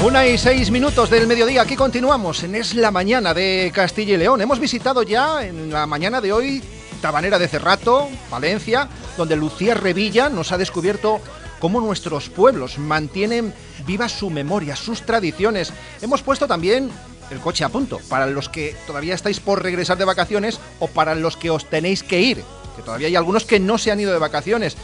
1:06 del mediodía, aquí continuamos en Es la Mañana de Castilla y León. Hemos visitado ya en la mañana de hoy Tabanera de Cerrato, Palencia, donde Lucía Revilla nos ha descubierto cómo nuestros pueblos mantienen viva su memoria, sus tradiciones. Hemos puesto también el coche a punto, para los que todavía estáis por regresar de vacaciones o para los que os tenéis que ir, que todavía hay algunos que no se han ido de vacaciones.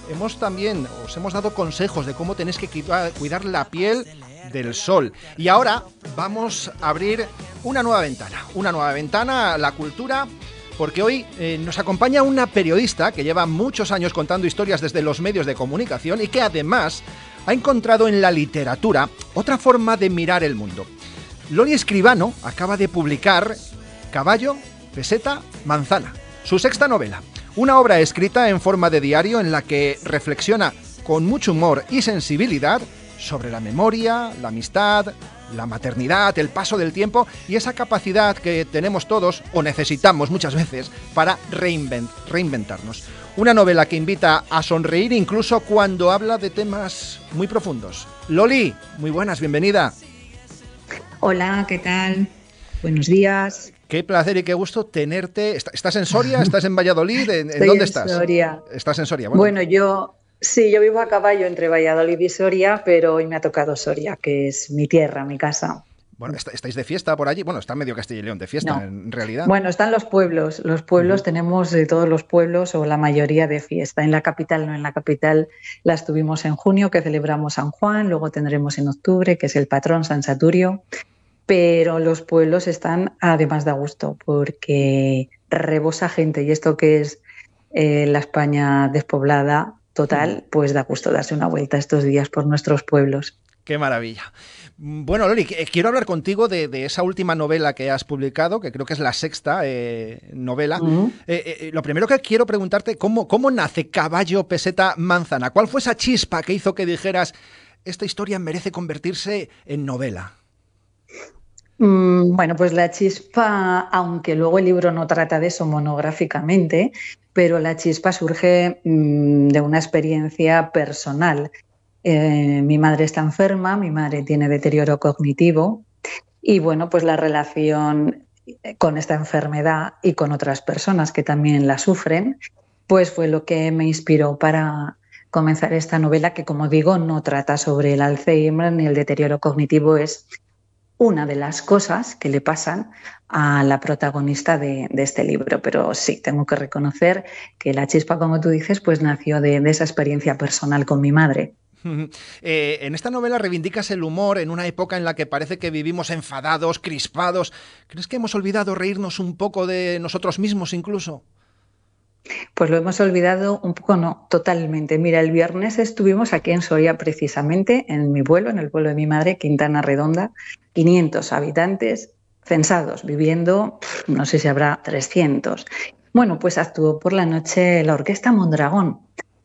Os hemos dado consejos de cómo tenéis que cuidar la piel del sol. Y ahora vamos a abrir una nueva ventana a la cultura, porque hoy nos acompaña una periodista que lleva muchos años contando historias desde los medios de comunicación y que además ha encontrado en la literatura otra forma de mirar el mundo. Loli Escribano acaba de publicar Caballo, Peseta, Manzana, su sexta novela. Una obra escrita en forma de diario en la que reflexiona con mucho humor y sensibilidad sobre la memoria, la amistad, la maternidad, el paso del tiempo y esa capacidad que tenemos todos, o necesitamos muchas veces, para reinventarnos. Una novela que invita a sonreír incluso cuando habla de temas muy profundos. Loli, muy buenas, bienvenida. Hola, ¿qué tal? Buenos días. Qué placer y qué gusto tenerte. ¿Estás en Soria? ¿Estás en Valladolid? ¿En dónde estás? Estoy en Soria. ¿Estás en Soria? Bueno, yo vivo a caballo entre Valladolid y Soria, pero hoy me ha tocado Soria, que es mi tierra, mi casa. Bueno, ¿estáis de fiesta por allí? Bueno, está medio Castilla y León de fiesta, no, en realidad. Bueno, están los pueblos. Los pueblos, tenemos de todos los pueblos o la mayoría de fiesta. En la capital no, en la capital las tuvimos en junio, que celebramos San Juan, luego tendremos en octubre, que es el patrón San Saturio. Pero los pueblos están además de a gusto porque rebosa gente y esto que es la España despoblada total, pues da gusto darse una vuelta estos días por nuestros pueblos. ¡Qué maravilla! Bueno, Loli, quiero hablar contigo de esa última novela que has publicado, que creo que es la sexta novela. Lo primero que quiero preguntarte, ¿cómo nace Caballo, Peseta, Manzana? ¿Cuál fue esa chispa que hizo que dijeras, esta historia merece convertirse en novela? Bueno, pues la chispa, aunque luego el libro no trata de eso monográficamente, pero la chispa surge de una experiencia personal. Mi madre está enferma, mi madre tiene deterioro cognitivo y bueno, pues la relación con esta enfermedad y con otras personas que también la sufren, pues fue lo que me inspiró para comenzar esta novela que, como digo, no trata sobre el Alzheimer ni el deterioro cognitivo, es una de las cosas que le pasan a la protagonista de este libro. Pero sí, tengo que reconocer que la chispa, como tú dices, pues nació de esa experiencia personal con mi madre. En esta novela reivindicas el humor en una época en la que parece que vivimos enfadados, crispados. ¿Crees que hemos olvidado reírnos un poco de nosotros mismos incluso? Pues lo hemos olvidado un poco, no, totalmente. Mira, el viernes estuvimos aquí en Soria precisamente, en mi pueblo, en el pueblo de mi madre, Quintana Redonda, 500 habitantes censados, viviendo, no sé si habrá 300. Bueno, pues actuó por la noche la Orquesta Mondragón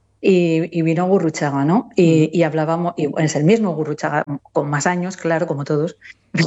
y vino Gurruchaga, ¿no? Y hablábamos, y es el mismo Gurruchaga, con más años, claro, como todos,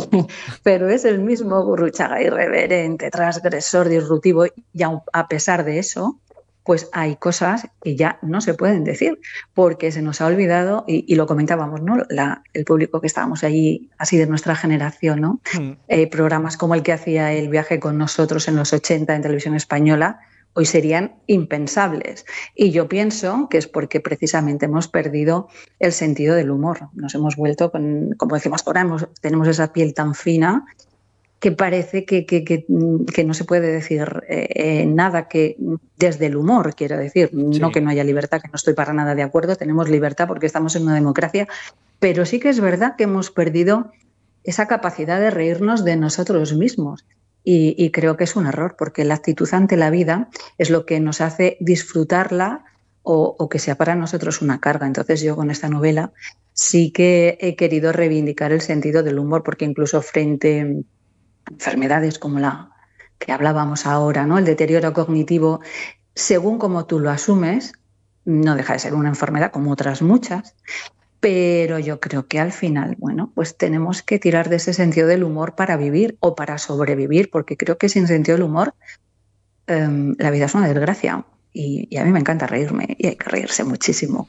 pero es el mismo Gurruchaga, irreverente, transgresor, disruptivo, y a pesar de eso, pues hay cosas que ya no se pueden decir porque se nos ha olvidado, y lo comentábamos, ¿no? El público que estábamos allí, así de nuestra generación, ¿no? Programas como el que hacía El viaje con nosotros en los 80 en Televisión Española, hoy serían impensables. Y yo pienso que es porque precisamente hemos perdido el sentido del humor. Nos hemos vuelto, como decimos ahora, tenemos esa piel tan fina que parece que no se puede decir nada que desde el humor, quiero decir. Sí. No que no haya libertad, que no estoy para nada de acuerdo. Tenemos libertad porque estamos en una democracia, pero sí que es verdad que hemos perdido esa capacidad de reírnos de nosotros mismos. Y creo que es un error, porque la actitud ante la vida es lo que nos hace disfrutarla o que sea para nosotros una carga. Entonces yo con esta novela sí que he querido reivindicar el sentido del humor, porque incluso frente a enfermedades como la que hablábamos ahora, ¿no? El deterioro cognitivo, según como tú lo asumes, no deja de ser una enfermedad como otras muchas. Pero yo creo que al final, bueno, pues tenemos que tirar de ese sentido del humor para vivir o para sobrevivir, porque creo que sin sentido del humor la vida es una desgracia y a mí me encanta reírme y hay que reírse muchísimo.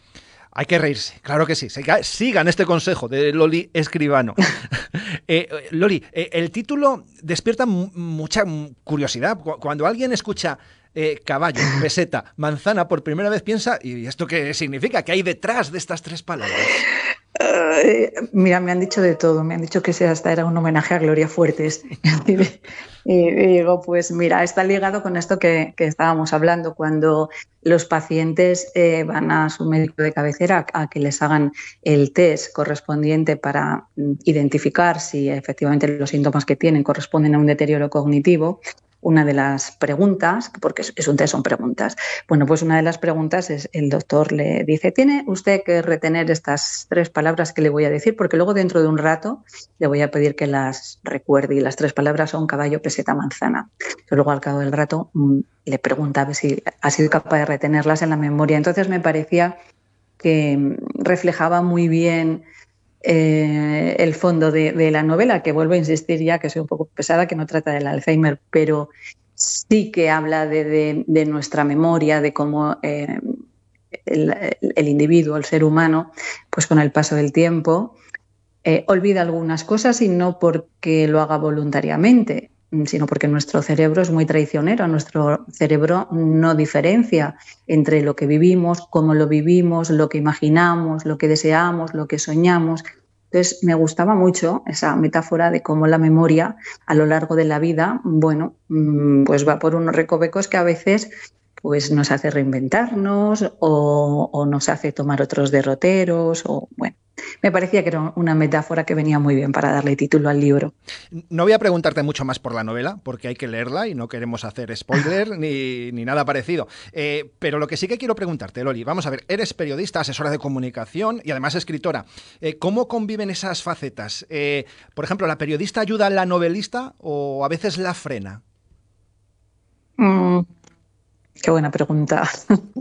Hay que reírse, claro que sí. Sigan este consejo de Loli Escribano. Loli, el título despierta mucha curiosidad. Cuando alguien escucha caballo, peseta, manzana por primera vez piensa, ¿y esto qué significa? ¿Qué hay detrás de estas tres palabras? Mira, me han dicho de todo, me han dicho que hasta era un homenaje a Gloria Fuertes. Y digo, pues mira, está ligado con esto que estábamos hablando, cuando los pacientes van a su médico de cabecera a que les hagan el test correspondiente para identificar si efectivamente los síntomas que tienen corresponden a un deterioro cognitivo. Una de las preguntas, porque es un test, son preguntas, bueno, pues una de las preguntas es, el doctor le dice, tiene usted que retener estas tres palabras que le voy a decir, porque luego dentro de un rato le voy a pedir que las recuerde, y las tres palabras son caballo, peseta, manzana. Pero luego al cabo del rato le preguntaba si ha sido capaz de retenerlas en la memoria. Entonces me parecía que reflejaba muy bien el fondo de la novela, que vuelvo a insistir ya que soy un poco pesada, que no trata del Alzheimer, pero sí que habla de nuestra memoria, de cómo el individuo, el ser humano, pues con el paso del tiempo olvida algunas cosas, y no porque lo haga voluntariamente, sino porque nuestro cerebro es muy traicionero. Nuestro cerebro no diferencia entre lo que vivimos, cómo lo vivimos, lo que imaginamos, lo que deseamos, lo que soñamos. Entonces me gustaba mucho esa metáfora de cómo la memoria a lo largo de la vida, bueno, pues va por unos recovecos que a veces pues nos hace reinventarnos o nos hace tomar otros derroteros, o bueno, me parecía que era una metáfora que venía muy bien para darle título al libro. No voy a preguntarte mucho más por la novela, porque hay que leerla y no queremos hacer spoiler ni nada parecido. Pero lo que sí que quiero preguntarte, Loli, vamos a ver, eres periodista, asesora de comunicación y además escritora. ¿Cómo conviven esas facetas? Por ejemplo, ¿la periodista ayuda a la novelista o a veces la frena? Qué buena pregunta.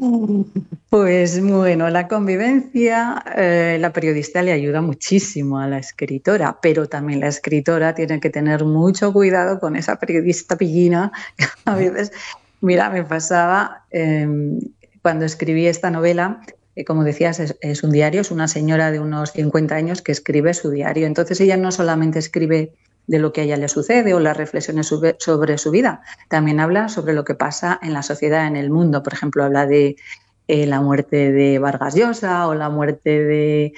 Pues bueno, la convivencia, la periodista le ayuda muchísimo a la escritora, pero también la escritora tiene que tener mucho cuidado con esa periodista pillina. A veces, mira, me pasaba cuando escribí esta novela, como decías, es un diario, es una señora de unos 50 años que escribe su diario. Entonces ella no solamente escribe de lo que a ella le sucede o las reflexiones sobre su vida, también habla sobre lo que pasa en la sociedad, en el mundo. Por ejemplo, habla de la muerte de Vargas Llosa o la muerte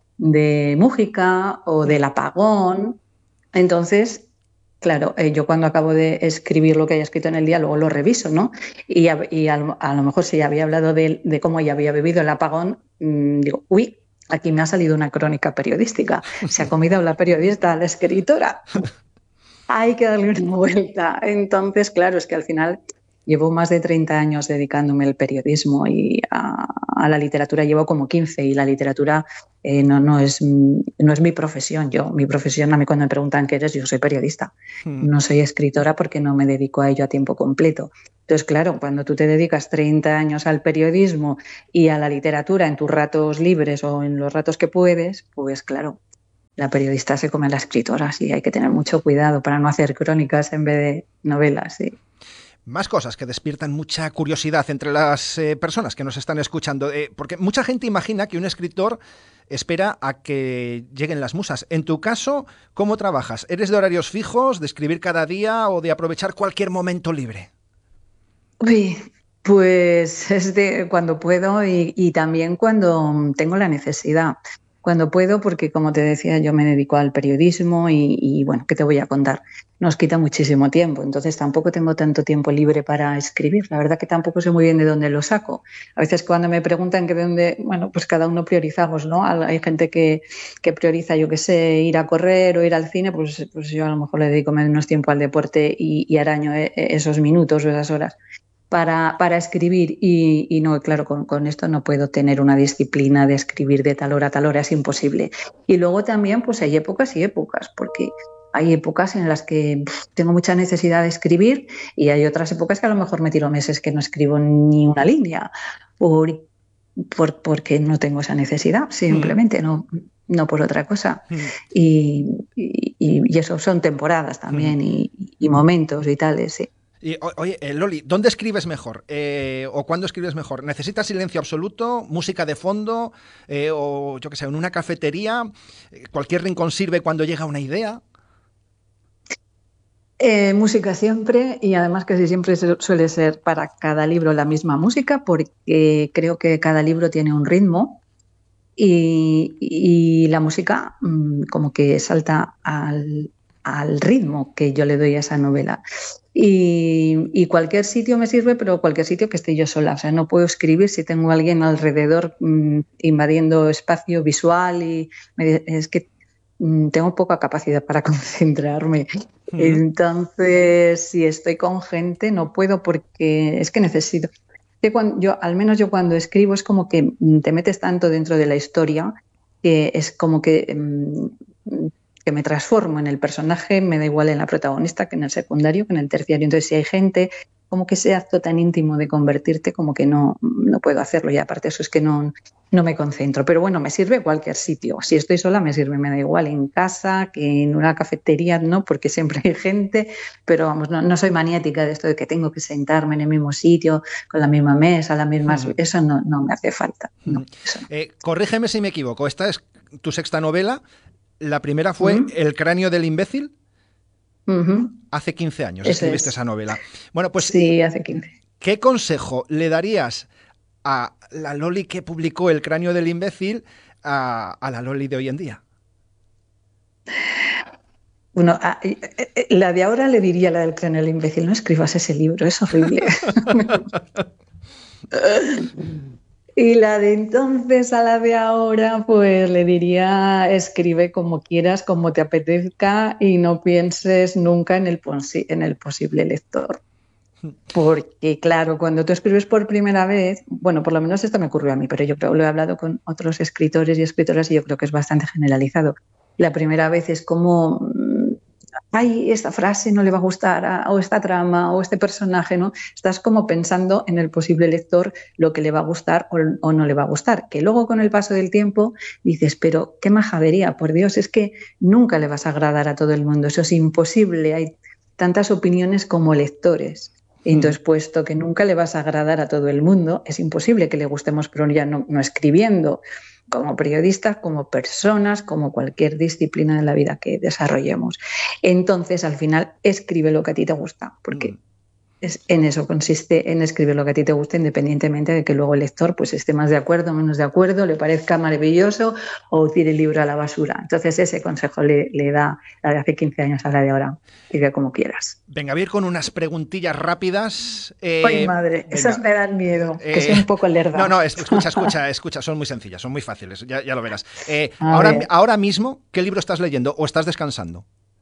de Mújica o del apagón. Entonces, claro, yo cuando acabo de escribir lo que haya escrito en el día, luego lo reviso, ¿no? Y a lo mejor si había hablado de cómo ella había vivido el apagón, digo, uy, aquí me ha salido una crónica periodística. Se ha comido la periodista a la escritora. Hay que darle una vuelta. Entonces, claro, es que al final llevo más de 30 años dedicándome al periodismo, y a la literatura llevo como 15, y la literatura no es mi profesión. Mi profesión, a mí cuando me preguntan qué eres, yo soy periodista. No soy escritora porque no me dedico a ello a tiempo completo. Entonces, claro, cuando tú te dedicas 30 años al periodismo y a la literatura en tus ratos libres o en los ratos que puedes, pues claro, la periodista se come a la escritora, y hay que tener mucho cuidado para no hacer crónicas en vez de novelas, sí. Más cosas que despiertan mucha curiosidad entre las personas que nos están escuchando, porque mucha gente imagina que un escritor espera a que lleguen las musas. En tu caso, ¿cómo trabajas? ¿Eres de horarios fijos, de escribir cada día o de aprovechar cualquier momento libre? Uy, pues es de cuando puedo y también cuando tengo la necesidad. Cuando puedo, porque como te decía, yo me dedico al periodismo y bueno, ¿qué te voy a contar? Nos quita muchísimo tiempo, entonces tampoco tengo tanto tiempo libre para escribir. La verdad que tampoco sé muy bien de dónde lo saco. A veces cuando me preguntan que de dónde, bueno, pues cada uno priorizamos, ¿no? Hay gente que prioriza, yo qué sé, ir a correr o ir al cine, pues yo a lo mejor le dedico menos tiempo al deporte y araño esos minutos o esas horas para escribir, y no, claro, con esto no puedo tener una disciplina de escribir de tal hora a tal hora, es imposible. Y luego también pues hay épocas y épocas, porque hay épocas en las que tengo mucha necesidad de escribir, y hay otras épocas que a lo mejor me tiro meses que no escribo ni una línea porque no tengo esa necesidad, simplemente no por otra cosa. Y eso son temporadas también y momentos vitales, sí. Y, oye, Loli, ¿dónde escribes mejor? ¿O cuándo escribes mejor? ¿Necesitas silencio absoluto, música de fondo? ¿O yo qué sé, en una cafetería? ¿Cualquier rincón sirve cuando llega una idea? Música siempre, y además casi siempre suele ser para cada libro la misma música, porque creo que cada libro tiene un ritmo y la música como que salta al ritmo que yo le doy a esa novela. Y cualquier sitio me sirve, pero cualquier sitio que esté yo sola. O sea, no puedo escribir si tengo a alguien alrededor invadiendo espacio visual es que tengo poca capacidad para concentrarme. Uh-huh. Entonces, si estoy con gente, no puedo porque es que necesito. Al menos yo cuando escribo es como que te metes tanto dentro de la historia que es como que me transformo en el personaje, me da igual en la protagonista que en el secundario, que en el terciario. Entonces, si hay gente, como que ese acto tan íntimo de convertirte, como que no puedo hacerlo. Y aparte eso es que no me concentro. Pero bueno, me sirve cualquier sitio. Si estoy sola, me sirve, me da igual en casa, que en una cafetería, no, porque siempre hay gente. Pero vamos, no soy maniática de esto de que tengo que sentarme en el mismo sitio, con la misma mesa, la misma... Uh-huh. Eso no me hace falta. Uh-huh. No, eso no. Corrígeme si me equivoco. Esta es tu sexta novela. La primera fue Uh-huh. El cráneo del imbécil. Uh-huh. Hace 15 años Eso escribiste es. esa novela. Bueno, pues, Sí, hace 15. ¿qué consejo le darías a la Loli que publicó El cráneo del imbécil a la Loli de hoy en día? Bueno, la de ahora le diría la del cráneo del imbécil, no escribas ese libro, es horrible. Y la de entonces a la de ahora, pues le diría, escribe como quieras, como te apetezca y no pienses nunca en el posible lector. Porque claro, cuando tú escribes por primera vez, bueno, por lo menos esto me ocurrió a mí, pero yo creo, lo he hablado con otros escritores y escritoras y yo creo que es bastante generalizado. La primera vez es como, ay, esta frase no le va a gustar, o esta trama, o este personaje, ¿no? Estás como pensando en el posible lector lo que le va a gustar o no le va a gustar. Que luego con el paso del tiempo dices, pero qué majadería, por Dios, es que nunca le vas a agradar a todo el mundo, eso es imposible, hay tantas opiniones como lectores. Entonces, puesto que nunca le vas a agradar a todo el mundo, es imposible que le gustemos, pero ya no escribiendo, como periodistas, como personas, como cualquier disciplina de la vida que desarrollemos. Entonces, al final, escribe lo que a ti te gusta, porque en eso consiste, en escribir lo que a ti te gusta, independientemente de que luego el lector pues esté más de acuerdo o menos de acuerdo, le parezca maravilloso o tire el libro a la basura. Entonces ese consejo le da la de hace 15 años a la de ahora, escribe como quieras. Venga, voy a ir con unas preguntillas rápidas. ¡Ay, madre! Venga. Esas me dan miedo, que soy un poco lerda. No, escucha, son muy sencillas, son muy fáciles, ya lo verás. Ahora mismo, ¿qué libro estás leyendo o estás descansando?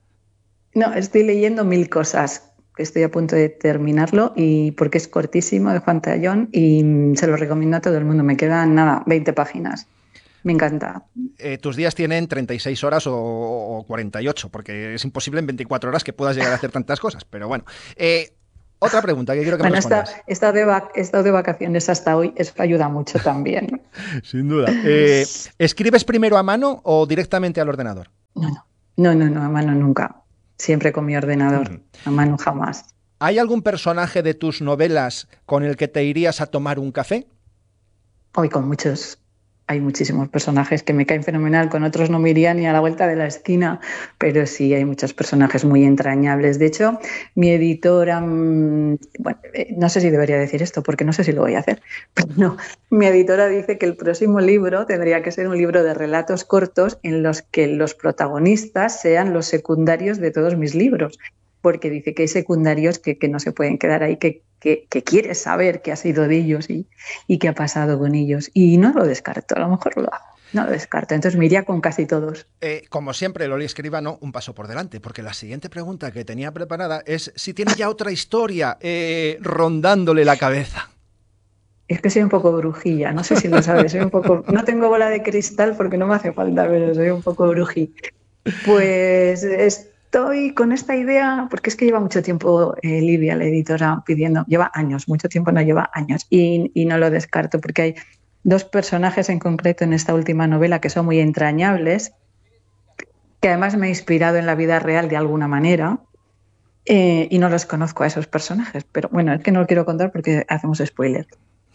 No, estoy leyendo 1000 cosas. Estoy a punto de terminarlo y porque es cortísimo, de Juan Tallón, y se lo recomiendo a todo el mundo. Me quedan, 20 páginas. Me encanta. Tus días tienen 36 horas o 48, porque es imposible en 24 horas que puedas llegar a hacer tantas cosas. Pero bueno, otra pregunta que quiero que me respondas. He estado de vacaciones hasta hoy, eso ayuda mucho también. Sin duda. ¿Escribes primero a mano o directamente al ordenador? No, a mano nunca. Siempre con mi ordenador, a mano jamás. ¿Hay algún personaje de tus novelas con el que te irías a tomar un café? Hoy con muchos. Hay muchísimos personajes que me caen fenomenal, con otros no me iría ni a la vuelta de la esquina, pero sí hay muchos personajes muy entrañables. De hecho, mi editora, bueno, no sé si debería decir esto porque no sé si lo voy a hacer, pero no, mi editora dice que el próximo libro tendría que ser un libro de relatos cortos en los que los protagonistas sean los secundarios de todos mis libros, porque dice que hay secundarios que no se pueden quedar ahí, que quieres saber qué ha sido de ellos y qué ha pasado con ellos. Y no lo descarto, a lo mejor lo hago. No lo descarto, entonces me iría con casi todos. Como siempre, Loli Escribano, un paso por delante, porque la siguiente pregunta que tenía preparada es si tiene ya otra historia rondándole la cabeza. Es que soy un poco brujilla, no sé si lo sabes, soy un poco... No tengo bola de cristal porque no me hace falta, pero soy un poco brují. Pues estoy con esta idea, porque es que lleva mucho tiempo Lidia, la editora, pidiendo, lleva años, mucho tiempo no lleva años, y no lo descarto, porque hay dos personajes en concreto en esta última novela que son muy entrañables, que además me ha inspirado en la vida real de alguna manera, Y no los conozco a esos personajes, pero bueno, es que no lo quiero contar porque hacemos spoiler.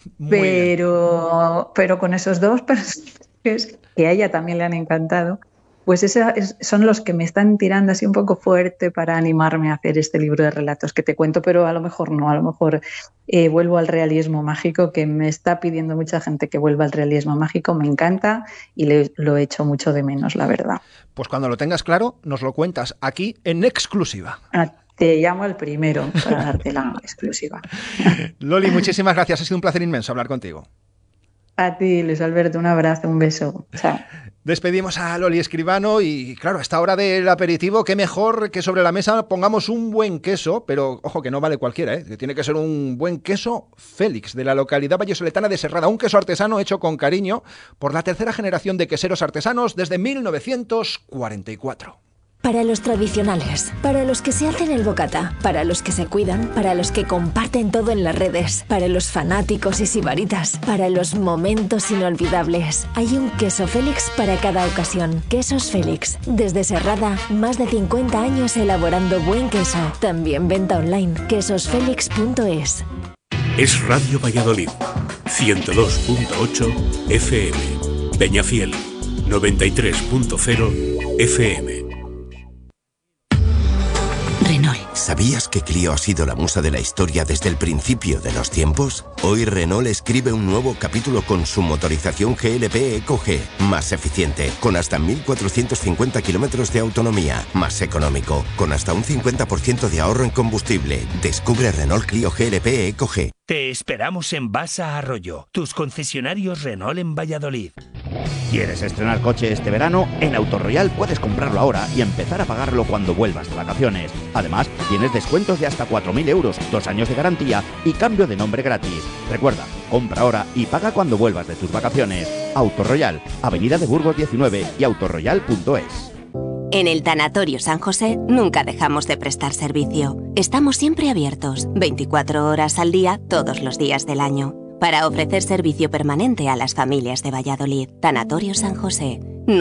Pero con esos dos personajes que a ella también le han encantado, pues son los que me están tirando así un poco fuerte para animarme a hacer este libro de relatos que te cuento, pero a lo mejor no, a lo mejor vuelvo al realismo mágico, que me está pidiendo mucha gente que vuelva al realismo mágico, me encanta y lo he hecho mucho de menos, la verdad. Pues cuando lo tengas claro, nos lo cuentas aquí en exclusiva. Te llamo al primero para darte la exclusiva. Loli, muchísimas gracias, ha sido un placer inmenso hablar contigo. A ti, Luis Alberto, un abrazo, un beso. Chao. Despedimos a Loli Escribano y claro, a esta hora del aperitivo, qué mejor que sobre la mesa pongamos un buen queso, pero ojo que no vale cualquiera, que tiene que ser un buen queso Félix, de la localidad vallisoletana de Serrada, un queso artesano hecho con cariño por la tercera generación de queseros artesanos desde 1944. Para los tradicionales, para los que se hacen el bocata, para los que se cuidan, para los que comparten todo en las redes, para los fanáticos y sibaritas, para los momentos inolvidables. Hay un queso Félix para cada ocasión. Quesos Félix. Desde Serrada, más de 50 años elaborando buen queso. También venta online, quesosfelix.es. Es Radio Valladolid, 102.8 FM. Peñafiel, 93.0 FM. Renault. ¿Sabías que Clio ha sido la musa de la historia desde el principio de los tiempos? Hoy Renault escribe un nuevo capítulo con su motorización GLP EcoG, más eficiente, con hasta 1.450 kilómetros de autonomía, más económico, con hasta un 50% de ahorro en combustible. Descubre Renault Clio GLP EcoG. Te esperamos en Basa Arroyo, tus concesionarios Renault en Valladolid. ¿Quieres estrenar coche este verano? En Autoroyal puedes comprarlo ahora y empezar a pagarlo cuando vuelvas de vacaciones. Además, tienes descuentos de hasta 4.000 euros, 2 años de garantía y cambio de nombre gratis. Recuerda, compra ahora y paga cuando vuelvas de tus vacaciones. Autoroyal, Avenida de Burgos 19 y autoroyal.es. En el Tanatorio San José nunca dejamos de prestar servicio. Estamos siempre abiertos, 24 horas al día, todos los días del año, para ofrecer servicio permanente a las familias de Valladolid. Tanatorio San José,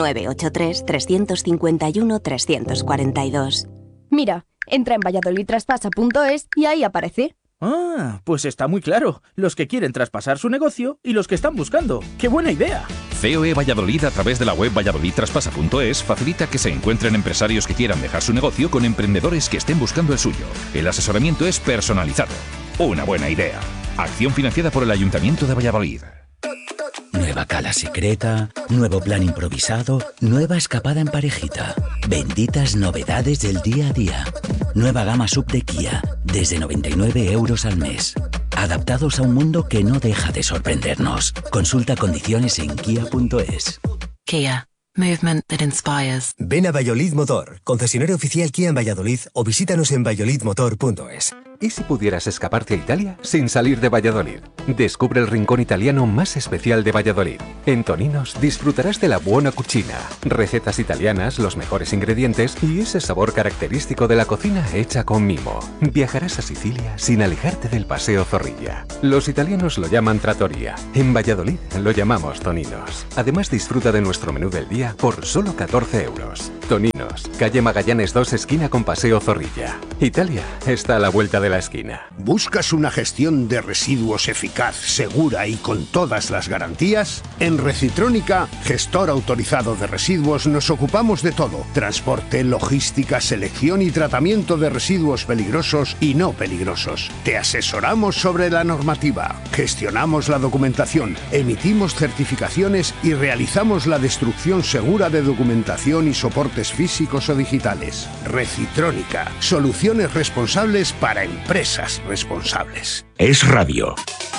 983-351-342. Mira, entra en valladolidtraspasa.es y ahí aparece. Ah, pues está muy claro. Los que quieren traspasar su negocio y los que están buscando. ¡Qué buena idea! COE Valladolid, a través de la web valladolidtraspasa.es, facilita que se encuentren empresarios que quieran dejar su negocio con emprendedores que estén buscando el suyo. El asesoramiento es personalizado. Una buena idea. Acción financiada por el Ayuntamiento de Valladolid. Nueva cala secreta, nuevo plan improvisado, nueva escapada en parejita. Benditas novedades del día a día. Nueva gama sub de Kia, desde 99 euros al mes. Adaptados a un mundo que no deja de sorprendernos. Consulta condiciones en kia.es. Kia. Movement that inspires. Ven a Valladolid Motor, concesionario oficial Kia en Valladolid, o visítanos en valladolidmotor.es. ¿Y si pudieras escaparte a Italia sin salir de Valladolid? Descubre el rincón italiano más especial de Valladolid. En Toninos disfrutarás de la buona cucina, recetas italianas, los mejores ingredientes y ese sabor característico de la cocina hecha con mimo. Viajarás a Sicilia sin alejarte del Paseo Zorrilla. Los italianos lo llaman trattoria. En Valladolid lo llamamos Toninos. Además, disfruta de nuestro menú del día por solo 14 euros. Toninos, calle Magallanes 2, esquina con Paseo Zorrilla. Italia está a la vuelta de la esquina. ¿Buscas una gestión de residuos eficaz, segura y con todas las garantías? En Recitrónica, gestor autorizado de residuos, nos ocupamos de todo: transporte, logística, selección y tratamiento de residuos peligrosos y no peligrosos. Te asesoramos sobre la normativa, gestionamos la documentación, emitimos certificaciones y realizamos la destrucción segura de documentación y soportes físicos o digitales. Recitrónica, soluciones responsables para empresas responsables. Es Radio.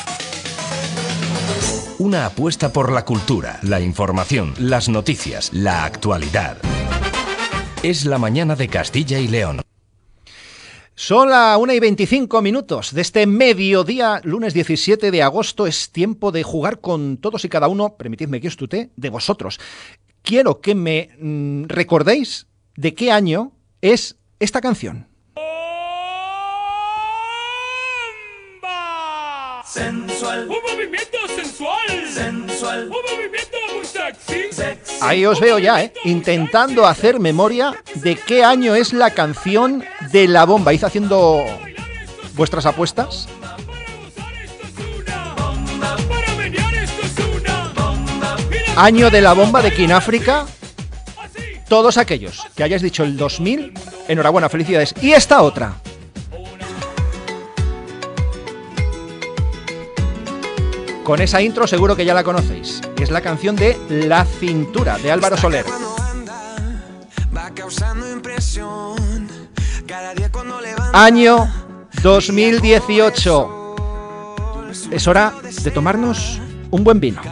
Una apuesta por la cultura, la información, las noticias, la actualidad. Es la mañana de Castilla y León. Son las 1:25 de este mediodía, lunes 17 de agosto. Es tiempo de jugar con todos y cada uno, permitidme que os tutee, de vosotros. Quiero que me recordéis de qué año es esta canción. Sensual, un movimiento sensual, sensual, un movimiento muy sensual. Ahí os veo ya, intentando hacer memoria de qué año es la canción de La Bomba. ¿Id haciendo vuestras apuestas? Año de La Bomba de King África. Todos aquellos que hayáis dicho el 2000, enhorabuena, felicidades. Y esta otra. Con esa intro seguro que ya la conocéis. Es la canción de La Cintura, de Álvaro Soler. Año 2018. Es hora de tomarnos un buen vino.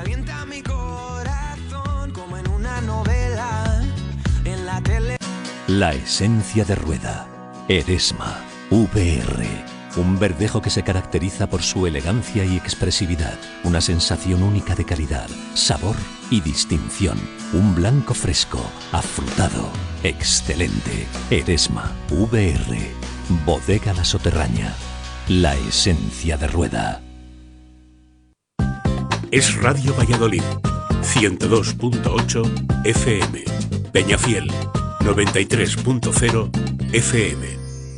La esencia de rueda. Eresma VR. Un verdejo que se caracteriza por su elegancia y expresividad. Una sensación única de calidad, sabor y distinción. Un blanco fresco, afrutado, excelente. Eresma VR. Bodega La Soterraña. La esencia de rueda. Es Radio Valladolid. 102.8 FM. Peñafiel. 93.0 FM.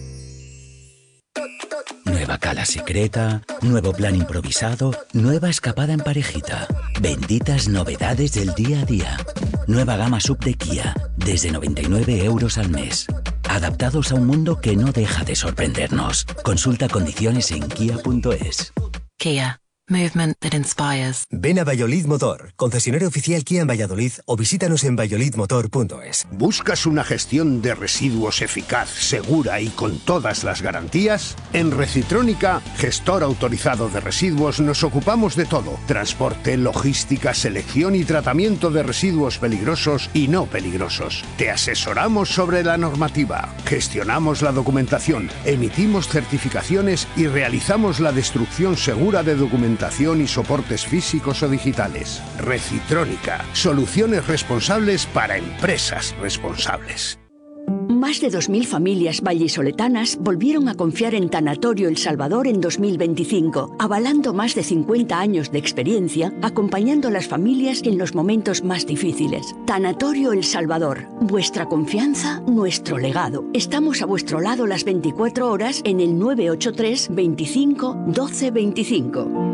Nueva cala secreta, nuevo plan improvisado, nueva escapada en parejita. Benditas novedades del día a día. Nueva gama sub de Kia, desde 99 euros al mes. Adaptados a un mundo que no deja de sorprendernos. Consulta condiciones en kia.es. Kia. Movement that inspires. Ven a Valladolid Motor, concesionario oficial Kia en Valladolid, o visítanos en valladolidmotor.es. ¿Buscas una gestión de residuos eficaz, segura y con todas las garantías? En Recitrónica, gestor autorizado de residuos, nos ocupamos de todo: transporte, logística, selección y tratamiento de residuos peligrosos y no peligrosos. Te asesoramos sobre la normativa, gestionamos la documentación, emitimos certificaciones y realizamos la destrucción segura de documentación y soportes físicos o digitales. Recitrónica, soluciones responsables para empresas responsables. Más de 2.000 familias vallisoletanas volvieron a confiar en Tanatorio El Salvador en 2025, avalando más de 50 años de experiencia, acompañando a las familias en los momentos más difíciles. Tanatorio El Salvador, vuestra confianza, nuestro legado. Estamos a vuestro lado las 24 horas en el 983 25 12 25.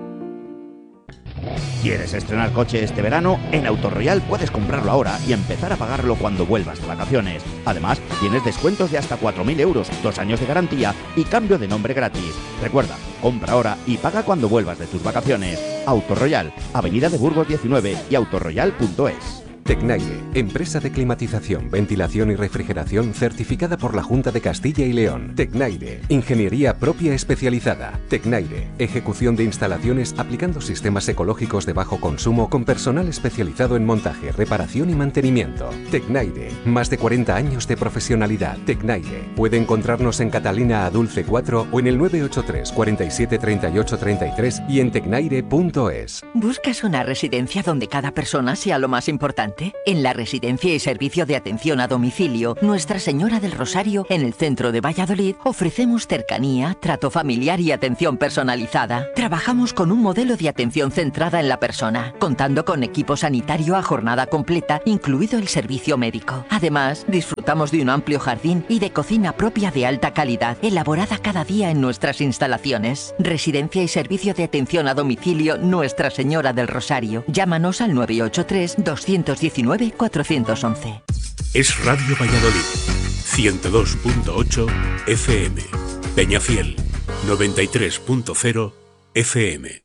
¿Quieres estrenar coche este verano? En Autoroyal puedes comprarlo ahora y empezar a pagarlo cuando vuelvas de vacaciones. Además, tienes descuentos de hasta 4.000 euros, 2 años de garantía y cambio de nombre gratis. Recuerda, compra ahora y paga cuando vuelvas de tus vacaciones. Autoroyal, Avenida de Burgos 19 y autoroyal.es. Tecnaire, empresa de climatización, ventilación y refrigeración certificada por la Junta de Castilla y León. Tecnaire, ingeniería propia especializada. Tecnaire, ejecución de instalaciones aplicando sistemas ecológicos de bajo consumo con personal especializado en montaje, reparación y mantenimiento. Tecnaire, más de 40 años de profesionalidad. Tecnaire, puede encontrarnos en Catalina Adulce 4 o en el 983 47 38 33 y en tecnaire.es. ¿Buscas una residencia donde cada persona sea lo más importante? En la Residencia y Servicio de Atención a Domicilio Nuestra Señora del Rosario, en el centro de Valladolid, ofrecemos cercanía, trato familiar y atención personalizada. Trabajamos con un modelo de atención centrada en la persona, contando con equipo sanitario a jornada completa, incluido el servicio médico. Además, disfrutamos de un amplio jardín y de cocina propia de alta calidad, elaborada cada día en nuestras instalaciones. Residencia y Servicio de Atención a Domicilio Nuestra Señora del Rosario. Llámanos al 983 219 411. Es Radio Valladolid. 102.8 FM. Peñafiel. 93.0 FM.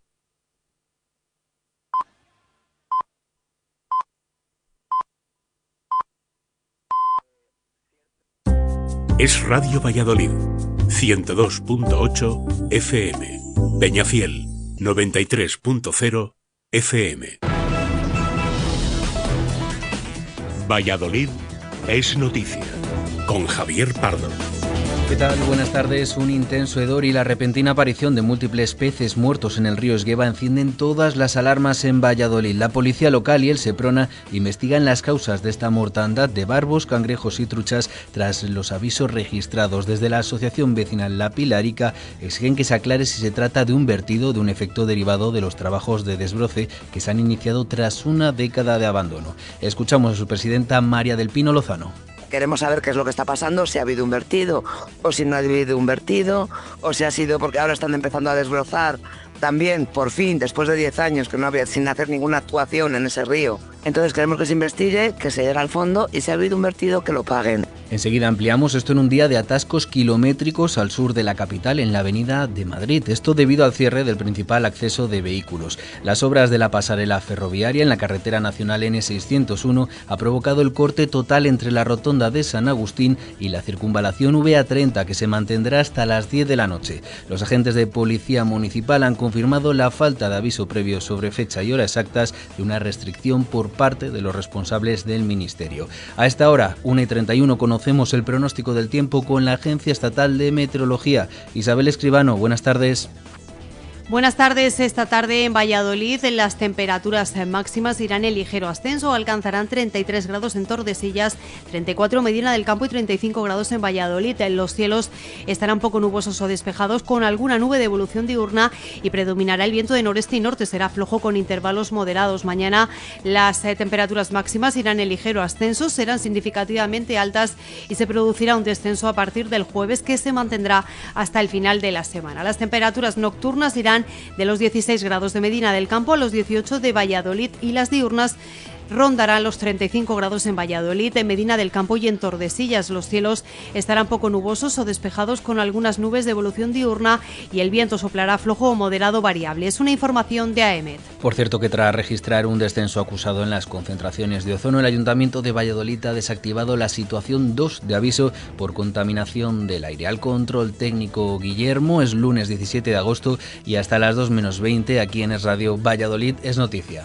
Es Radio Valladolid. 102.8 FM. Peñafiel. 93.0 FM. Valladolid es noticia, con Javier Pardo. ¿Qué tal? Buenas tardes. Un intenso hedor y la repentina aparición de múltiples peces muertos en el río Esgueva encienden todas las alarmas en Valladolid. La policía local y el Seprona investigan las causas de esta mortandad de barbos, cangrejos y truchas tras los avisos registrados. Desde la asociación vecinal La Pilarica exigen que se aclare si se trata de un vertido, de un efecto derivado de los trabajos de desbroce que se han iniciado tras una década de abandono. Escuchamos a su presidenta María del Pino Lozano. Queremos saber qué es lo que está pasando, si ha habido un vertido o si no ha habido un vertido, o si ha sido porque ahora están empezando a desbrozar también, por fin, después de 10 años que no había, sin hacer ninguna actuación en ese río. Entonces queremos que se investigue, que se llegue al fondo y si ha habido un vertido que lo paguen. Enseguida ampliamos esto en un día de atascos kilométricos al sur de la capital, en la avenida de Madrid. Esto debido al cierre del principal acceso de vehículos. Las obras de la pasarela ferroviaria en la carretera nacional N601 ha provocado el corte total entre la rotonda de San Agustín y la circunvalación VA30, que se mantendrá hasta las 10 de la noche. Los agentes de policía municipal han confirmado la falta de aviso previo sobre fecha y hora exactas de una restricción por parte de los responsables del Ministerio. A esta hora, 1:31, conocemos el pronóstico del tiempo con la Agencia Estatal de Meteorología. Isabel Escribano, buenas tardes. Buenas tardes. Esta tarde en Valladolid las temperaturas máximas irán en ligero ascenso, alcanzarán 33 grados en Tordesillas, 34 en Medina del Campo y 35 grados en Valladolid. Los cielos estarán poco nubosos o despejados con alguna nube de evolución diurna y predominará el viento de noreste y norte, será flojo con intervalos moderados. Mañana las temperaturas máximas irán en ligero ascenso, serán significativamente altas y se producirá un descenso a partir del jueves que se mantendrá hasta el final de la semana. Las temperaturas nocturnas irán de los 16 grados de Medina del Campo a los 18 de Valladolid y las diurnas rondarán los 35 grados en Valladolid, en Medina del Campo y en Tordesillas. Los cielos estarán poco nubosos o despejados con algunas nubes de evolución diurna y el viento soplará flojo o moderado variable. Es una información de AEMET. Por cierto que tras registrar un descenso acusado en las concentraciones de ozono, el Ayuntamiento de Valladolid ha desactivado la situación 2 de aviso por contaminación del aire. Al control técnico Guillermo, es lunes 17 de agosto y hasta las 2 menos 20 aquí en Es Radio Valladolid es noticia.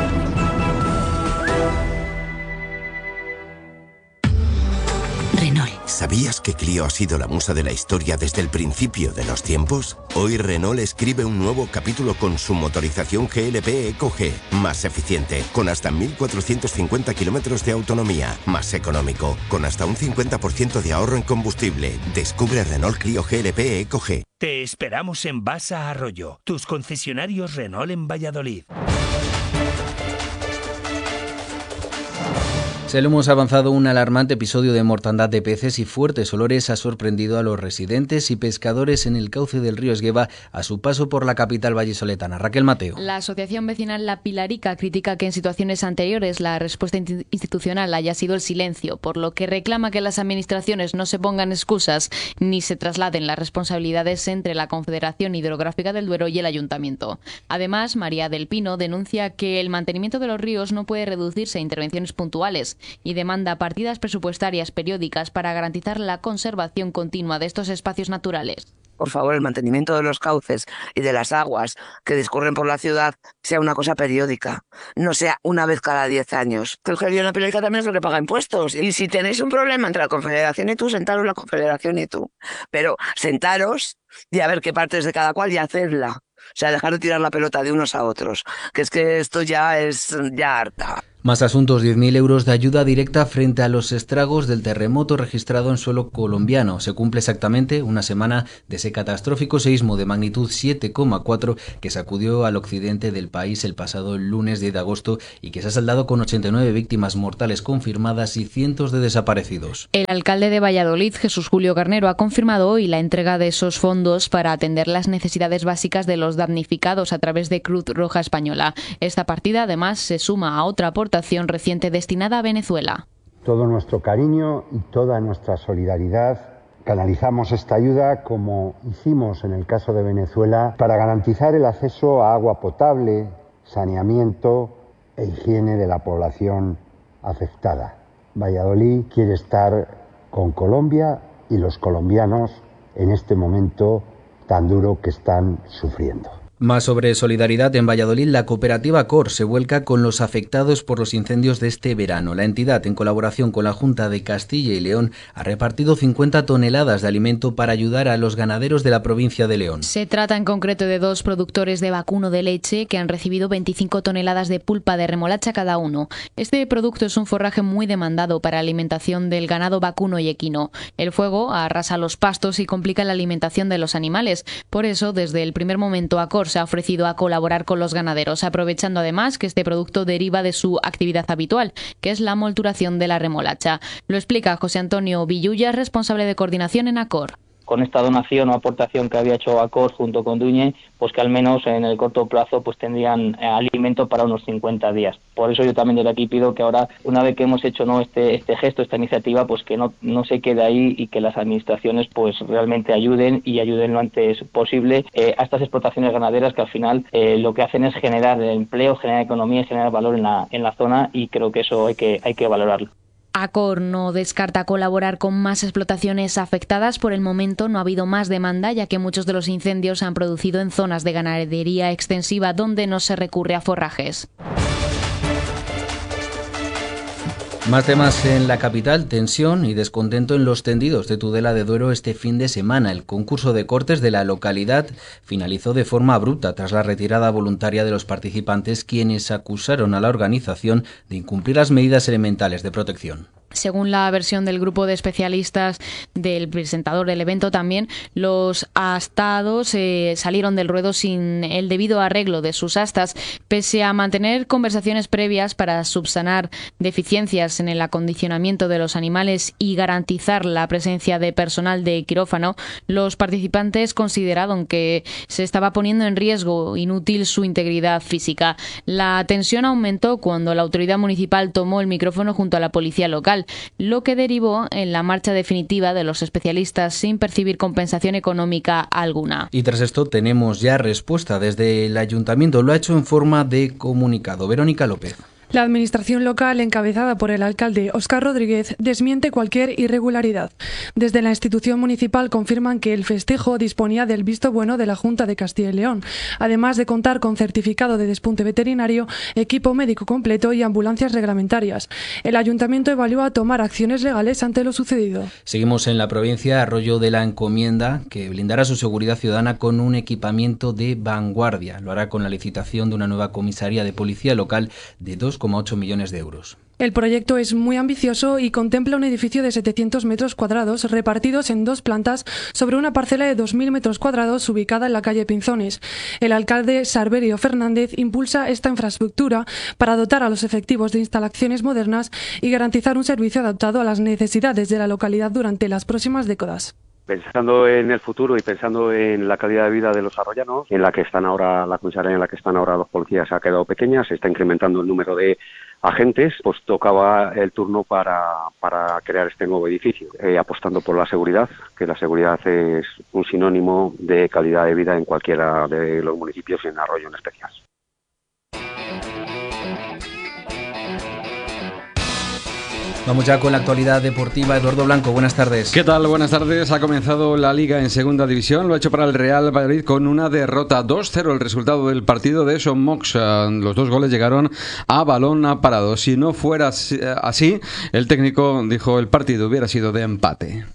¿Sabías que Clio ha sido la musa de la historia desde el principio de los tiempos? Hoy Renault escribe un nuevo capítulo con su motorización GLP EcoG, más eficiente, con hasta 1.450 kilómetros de autonomía, más económico, con hasta un 50% de ahorro en combustible. Descubre Renault Clio GLP EcoG. Te esperamos en Basa Arroyo, tus concesionarios Renault en Valladolid. Se lo hemos avanzado, un alarmante episodio de mortandad de peces y fuertes olores ha sorprendido a los residentes y pescadores en el cauce del río Esgueva a su paso por la capital vallisoletana. Raquel Mateo. La asociación vecinal La Pilarica critica que en situaciones anteriores la respuesta institucional haya sido el silencio, por lo que reclama que las administraciones no se pongan excusas ni se trasladen las responsabilidades entre la Confederación Hidrográfica del Duero y el Ayuntamiento. Además, María del Pino denuncia que el mantenimiento de los ríos no puede reducirse a intervenciones puntuales y demanda partidas presupuestarias periódicas para garantizar la conservación continua de estos espacios naturales. Por favor, el mantenimiento de los cauces y de las aguas que discurren por la ciudad sea una cosa periódica, no sea una vez cada 10 años. Que el Gerión de la Pilarica también es lo que paga impuestos. Y si tenéis un problema entre la Confederación y tú, sentaros la Confederación y tú. Pero sentaros y a ver qué partes de cada cual y hacedla. O sea, dejar de tirar la pelota de unos a otros. Que es que esto ya es harta. Más asuntos, 10.000 euros de ayuda directa frente a los estragos del terremoto registrado en suelo colombiano. Se cumple exactamente una semana de ese catastrófico seísmo de magnitud 7,4 que sacudió al occidente del país el pasado lunes 10 de agosto y que se ha saldado con 89 víctimas mortales confirmadas y cientos de desaparecidos. El alcalde de Valladolid, Jesús Julio Carnero, ha confirmado hoy la entrega de esos fondos para atender las necesidades básicas de los damnificados a través de Cruz Roja Española. Esta partida, además, se suma a otra aportación reciente destinada a Venezuela. Todo nuestro cariño y toda nuestra solidaridad. Canalizamos esta ayuda, como hicimos en el caso de Venezuela, para garantizar el acceso a agua potable, saneamiento e higiene de la población afectada. Valladolid quiere estar con Colombia y los colombianos en este momento tan duro que están sufriendo. Más sobre solidaridad en Valladolid, la cooperativa Acor se vuelca con los afectados por los incendios de este verano. La entidad, en colaboración con la Junta de Castilla y León, ha repartido 50 toneladas de alimento para ayudar a los ganaderos de la provincia de León. Se trata en concreto de 2 productores de vacuno de leche que han recibido 25 toneladas de pulpa de remolacha cada uno. Este producto es un forraje muy demandado para la alimentación del ganado vacuno y equino. El fuego arrasa los pastos y complica la alimentación de los animales. Por eso, desde el primer momento, Acor se ha ofrecido a colaborar con los ganaderos, aprovechando además que este producto deriva de su actividad habitual, que es la molturación de la remolacha. Lo explica José Antonio Villuya, responsable de coordinación en Acor. Con esta donación o aportación que había hecho Acor junto con Duñe, pues que al menos en el corto plazo pues tendrían alimento para unos 50 días. Por eso yo también desde aquí pido que ahora, una vez que hemos hecho este gesto, esta iniciativa, pues que no se quede ahí y que las administraciones pues realmente ayuden lo antes posible a estas explotaciones ganaderas que al final lo que hacen es generar empleo, generar economía y generar valor en la zona, y creo que eso hay que valorarlo. Acor no descarta colaborar con más explotaciones afectadas. Por el momento no ha habido más demanda, ya que muchos de los incendios se han producido en zonas de ganadería extensiva donde no se recurre a forrajes. Más temas en la capital, tensión y descontento en los tendidos de Tudela de Duero este fin de semana. El concurso de cortes de la localidad finalizó de forma abrupta tras la retirada voluntaria de los participantes, quienes acusaron a la organización de incumplir las medidas elementales de protección. Según la versión del grupo de especialistas del presentador del evento, también los astados salieron del ruedo sin el debido arreglo de sus astas. Pese a mantener conversaciones previas para subsanar deficiencias en el acondicionamiento de los animales y garantizar la presencia de personal de quirófano, los participantes consideraron que se estaba poniendo en riesgo inútil su integridad física. La tensión aumentó cuando la autoridad municipal tomó el micrófono junto a la policía local, lo que derivó en la marcha definitiva de los especialistas sin percibir compensación económica alguna. Y tras esto tenemos ya respuesta desde el ayuntamiento. Lo ha hecho en forma de comunicado. Verónica López. La administración local, encabezada por el alcalde Óscar Rodríguez, desmiente cualquier irregularidad. Desde la institución municipal confirman que el festejo disponía del visto bueno de la Junta de Castilla y León, además de contar con certificado de despunte veterinario, equipo médico completo y ambulancias reglamentarias. El ayuntamiento evalúa tomar acciones legales ante lo sucedido. Seguimos en la provincia. Arroyo de la Encomienda, que blindará su seguridad ciudadana con un equipamiento de vanguardia. Lo hará con la licitación de una nueva comisaría de policía local de 2,8 millones de euros. El proyecto es muy ambicioso y contempla un edificio de 700 metros cuadrados repartidos en 2 plantas sobre una parcela de 2.000 metros cuadrados ubicada en la calle Pinzones. El alcalde Sarverio Fernández impulsa esta infraestructura para dotar a los efectivos de instalaciones modernas y garantizar un servicio adaptado a las necesidades de la localidad durante las próximas décadas. Pensando en el futuro y pensando en la calidad de vida de los arroyanos, en la que están ahora, la comisaría en la que están ahora los policías ha quedado pequeña, se está incrementando el número de agentes, pues tocaba el turno para crear este nuevo edificio, apostando por la seguridad, que la seguridad es un sinónimo de calidad de vida en cualquiera de los municipios y en Arroyo en especial. Vamos ya con la actualidad deportiva. Eduardo Blanco, buenas tardes. ¿Qué tal? Buenas tardes. Ha comenzado la Liga en Segunda División. Lo ha hecho para el Real Valladolid con una derrota 2-0. El resultado del partido de Son Mox. Los 2 goles llegaron a balón parado. Si no fuera así, el técnico dijo el partido hubiera sido de empate.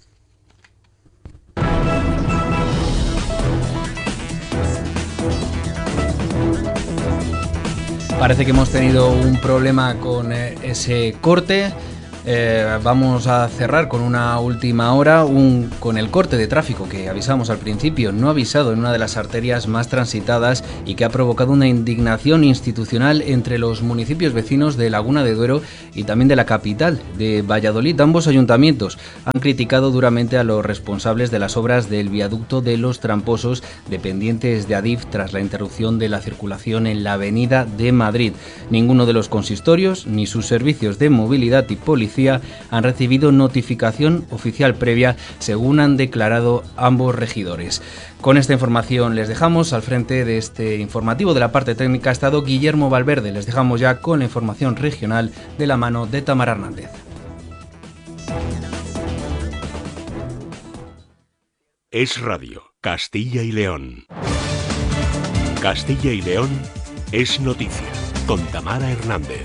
Parece que hemos tenido un problema con ese corte. Vamos a cerrar con una última hora con el corte de tráfico que avisamos al principio, no avisado en una de las arterias más transitadas y que ha provocado una indignación institucional entre los municipios vecinos de Laguna de Duero y también de la capital de Valladolid. Ambos ayuntamientos han criticado duramente a los responsables de las obras del viaducto de los Tramposos, dependientes de Adif, tras la interrupción de la circulación en la avenida de Madrid. Ninguno de los consistorios ni sus servicios de movilidad y policía han recibido notificación oficial previa, según han declarado ambos regidores. Con esta información les dejamos. Al frente de este informativo de la parte técnica ha estado Guillermo Valverde. Les dejamos ya con la información regional de la mano de Tamara Hernández. Es Radio Castilla y León. Castilla y León es noticia, con Tamara Hernández.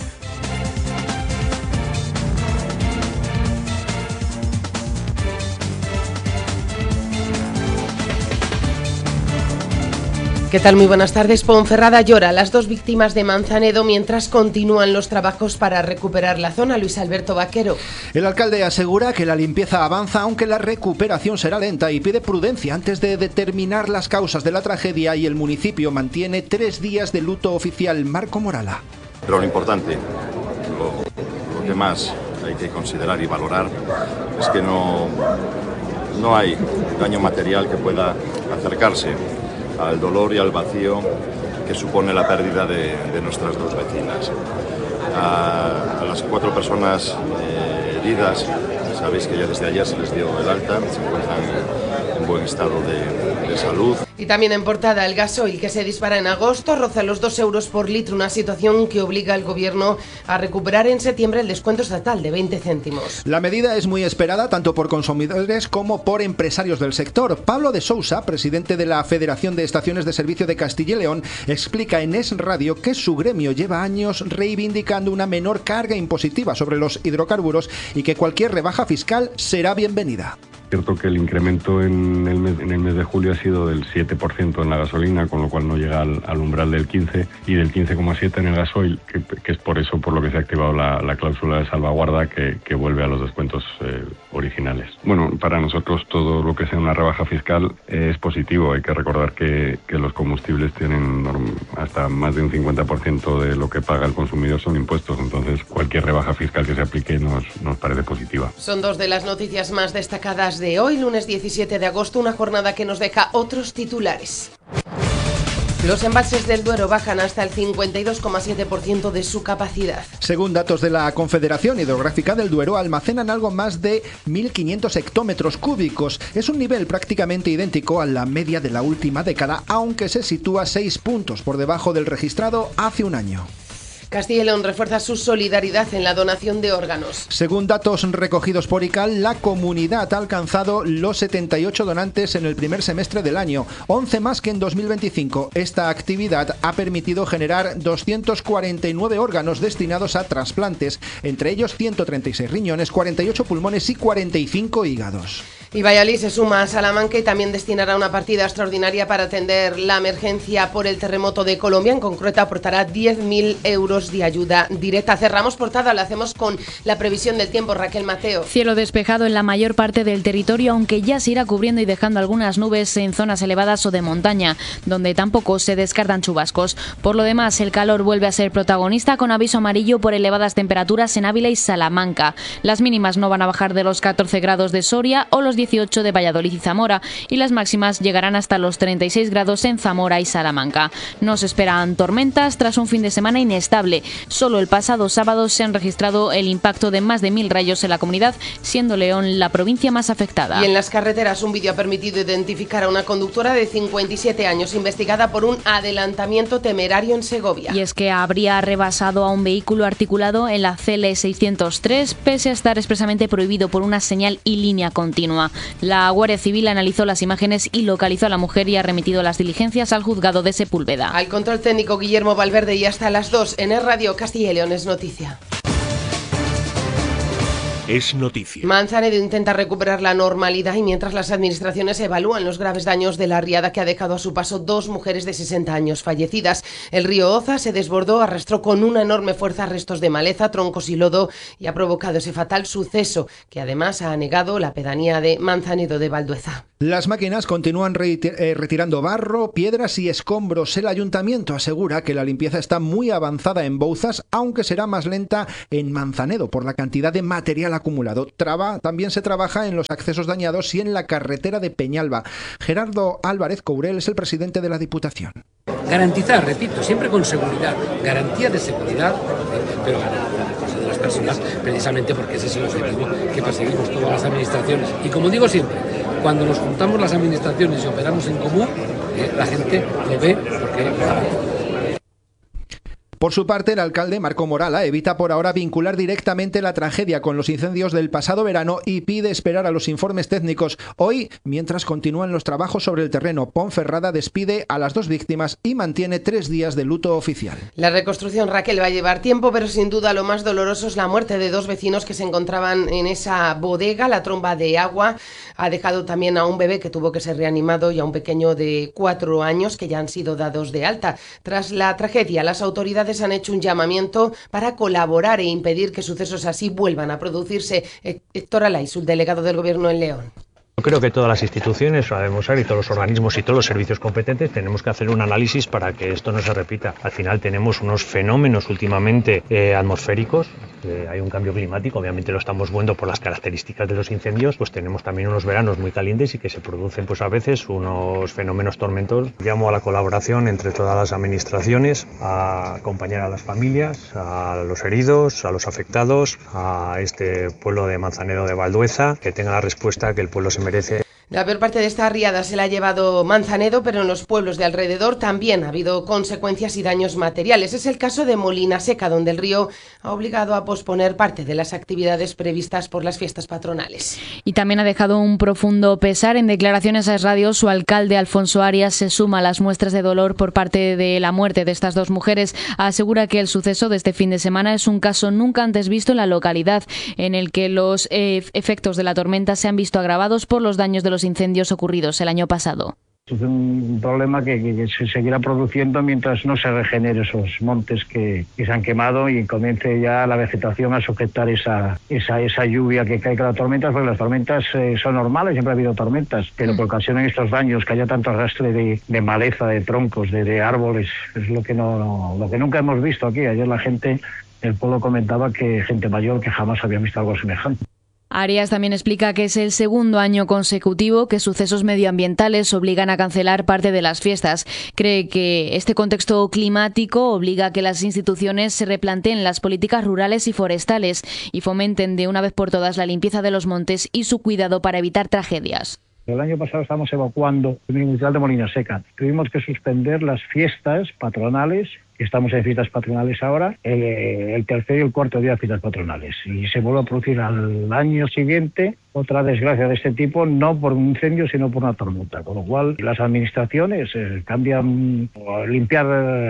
¿Qué tal? Muy buenas tardes. Ponferrada llora a las 2 víctimas de Manzanedo mientras continúan los trabajos para recuperar la zona. Luis Alberto Vaquero. El alcalde asegura que la limpieza avanza, aunque la recuperación será lenta, y pide prudencia antes de determinar las causas de la tragedia, y el municipio mantiene 3 días de luto oficial. Marco Morala. Pero lo importante, lo que más hay que considerar y valorar es que no hay daño material que pueda acercarse al dolor y al vacío que supone la pérdida de nuestras 2 vecinas. A las 4 personas heridas, sabéis que ya desde ayer se les dio el alta, se encuentran en buen estado de salud. Y también en portada, el gasoil que se dispara en agosto roza los 2 euros por litro, una situación que obliga al gobierno a recuperar en septiembre el descuento estatal de 20 céntimos. La medida es muy esperada tanto por consumidores como por empresarios del sector. Pablo de Sousa, presidente de la Federación de Estaciones de Servicio de Castilla y León, explica en Es Radio que su gremio lleva años reivindicando una menor carga impositiva sobre los hidrocarburos y que cualquier rebaja fiscal será bienvenida. Cierto que el incremento en el mes de julio ha sido del 7% en la gasolina, con lo cual no llega al umbral del 15%, y del 15,7% en el gasoil, que es por eso por lo que se ha activado la cláusula de salvaguarda que vuelve a los descuentos originales. Bueno, para nosotros todo lo que sea una rebaja fiscal es positivo. Hay que recordar que los combustibles tienen hasta más de un 50% de lo que paga el consumidor son impuestos, entonces cualquier rebaja fiscal que se aplique nos parece positiva. Son 2 de las noticias más destacadas de hoy, lunes 17 de agosto, una jornada que nos deja otros titulares. Los embalses del Duero bajan hasta el 52,7% de su capacidad. Según datos de la Confederación Hidrográfica del Duero, almacenan algo más de 1.500 hectómetros cúbicos. Es un nivel prácticamente idéntico a la media de la última década, aunque se sitúa 6 puntos por debajo del registrado hace un año. Castilla y León refuerza su solidaridad en la donación de órganos. Según datos recogidos por ICAL, la comunidad ha alcanzado los 78 donantes en el primer semestre del año, 11 más que en 2025. Esta actividad ha permitido generar 249 órganos destinados a trasplantes, entre ellos 136 riñones, 48 pulmones y 45 hígados. Y Valladolid se suma a Salamanca y también destinará una partida extraordinaria para atender la emergencia por el terremoto de Colombia. En concreto aportará 10.000 euros de ayuda directa. Cerramos portada, lo hacemos con la previsión del tiempo. Raquel Mateo. Cielo despejado en la mayor parte del territorio, aunque ya se irá cubriendo y dejando algunas nubes en zonas elevadas o de montaña, donde tampoco se descartan chubascos. Por lo demás, el calor vuelve a ser protagonista, con aviso amarillo por elevadas temperaturas en Ávila y Salamanca. Las mínimas no van a bajar de los 14 grados de Soria o los 18 de Valladolid y Zamora, y las máximas llegarán hasta los 36 grados en Zamora y Salamanca. Nos esperan tormentas tras un fin de semana inestable. Solo el pasado sábado se han registrado el impacto de más de 1.000 rayos en la comunidad, siendo León la provincia más afectada. Y en las carreteras, un vídeo ha permitido identificar a una conductora de 57 años investigada por un adelantamiento temerario en Segovia. Y es que habría rebasado a un vehículo articulado en la CL 603, pese a estar expresamente prohibido por una señal y línea continua. La Guardia Civil analizó las imágenes y localizó a la mujer y ha remitido las diligencias al juzgado de Sepúlveda. Al control técnico Guillermo Valverde, y hasta las 2 en Es Radio Castilla y León es noticia. Es noticia. Manzanedo intenta recuperar la normalidad, y mientras las administraciones evalúan los graves daños de la riada que ha dejado a su paso 2 mujeres de 60 años fallecidas. El río Oza se desbordó, arrastró con una enorme fuerza restos de maleza, troncos y lodo, y ha provocado ese fatal suceso que además ha anegado la pedanía de Manzanedo de Valdueza. Las máquinas continúan retirando barro, piedras y escombros. El ayuntamiento asegura que la limpieza está muy avanzada en Bouzas, aunque será más lenta en Manzanedo por la cantidad de material acumulado. También se trabaja en los accesos dañados y en la carretera de Peñalba. Gerardo Álvarez Courel es el presidente de la Diputación. Garantizar, repito, siempre con seguridad, garantía de seguridad, pero garantizar de las personas, precisamente porque ese es el objetivo que perseguimos todas las administraciones. Y como digo siempre, cuando nos juntamos las administraciones y operamos en común, la gente lo ve porque... Por su parte, el alcalde Marco Morala evita por ahora vincular directamente la tragedia con los incendios del pasado verano y pide esperar a los informes técnicos. Hoy, mientras continúan los trabajos sobre el terreno, Ponferrada despide a las 2 víctimas y mantiene 3 días de luto oficial. La reconstrucción, Raquel, va a llevar tiempo, pero sin duda lo más doloroso es la muerte de 2 vecinos que se encontraban en esa bodega. La tromba de agua ha dejado también a un bebé que tuvo que ser reanimado y a un pequeño de 4 años que ya han sido dados de alta. Tras la tragedia, las autoridades han hecho un llamamiento para colaborar e impedir que sucesos así vuelvan a producirse. Héctor Alay, subdelegado del Gobierno en León. Yo creo que todas las instituciones, y todos los organismos y todos los servicios competentes tenemos que hacer un análisis para que esto no se repita. Al final tenemos unos fenómenos últimamente atmosféricos, hay un cambio climático, obviamente lo estamos viendo por las características de los incendios, pues tenemos también unos veranos muy calientes y que se producen pues a veces unos fenómenos tormentosos. Llamo a la colaboración entre todas las administraciones, a acompañar a las familias, a los heridos, a los afectados, a este pueblo de Manzanedo de Valdueza, que tenga la respuesta que el pueblo se merece. La peor parte de esta riada se la ha llevado Manzanedo, pero en los pueblos de alrededor también ha habido consecuencias y daños materiales. Es el caso de Molina Seca, donde el río ha obligado a posponer parte de las actividades previstas por las fiestas patronales. Y también ha dejado un profundo pesar. En declaraciones a Es Radio, su alcalde, Alfonso Arias, se suma a las muestras de dolor por parte de la muerte de estas 2 mujeres. Asegura que el suceso de este fin de semana es un caso nunca antes visto en la localidad, en el que los efectos de la tormenta se han visto agravados por los daños de los incendios ocurridos el año pasado. Es un problema que se seguirá produciendo mientras no se regeneren esos montes que se han quemado y comience ya la vegetación a sujetar esa lluvia que cae con las tormentas, porque las tormentas son normales, siempre ha habido tormentas, pero por ocasionen estos daños, que haya tanto arrastre de maleza, de troncos, de árboles, es lo que nunca hemos visto aquí. Ayer la gente del pueblo comentaba que gente mayor que jamás había visto algo semejante. Arias también explica que es el segundo año consecutivo que sucesos medioambientales obligan a cancelar parte de las fiestas. Cree que este contexto climático obliga a que las instituciones se replanteen las políticas rurales y forestales y fomenten de una vez por todas la limpieza de los montes y su cuidado para evitar tragedias. El año pasado estábamos evacuando el industrial de Molina Seca. Tuvimos que suspender las fiestas patronales. Estamos en fiestas patronales ahora, el tercer y el cuarto día de fiestas patronales. Y se vuelve a producir al año siguiente otra desgracia de este tipo, no por un incendio, sino por una tormenta. Con lo cual, las administraciones cambian, limpiar,